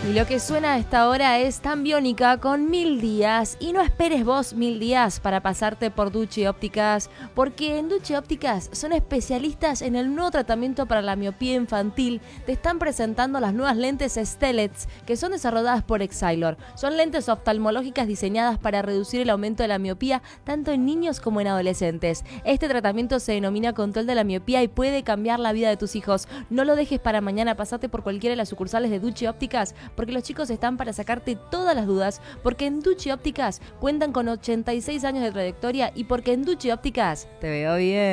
Y lo que suena a esta hora es Tan Biónica con 1000 días. Y no esperes vos 1000 días para pasarte por Ducci Ópticas, porque en Ducci Ópticas son especialistas en el nuevo tratamiento para la miopía infantil. Te están presentando las nuevas lentes Stellets, que son desarrolladas por Exilor. Son lentes oftalmológicas diseñadas para reducir el aumento de la miopía tanto en niños como en adolescentes. Este tratamiento se denomina control de la miopía y puede cambiar la vida de tus hijos. No lo dejes para mañana, pasate por cualquiera de las sucursales de Ducci Ópticas, porque los chicos están para sacarte todas las dudas, porque en Ducci Ópticas cuentan con 86 años de trayectoria y porque en Ducci Ópticas te veo bien.